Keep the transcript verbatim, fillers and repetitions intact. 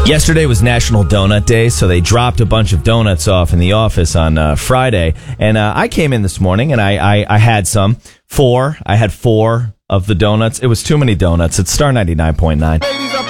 Yesterday was National Donut Day, so they dropped a bunch of donuts off in the office on uh, Friday. And uh, I came in this morning, and I, I, I had some. Four. I had four of the donuts. It was too many donuts. It's Star ninety-nine point nine.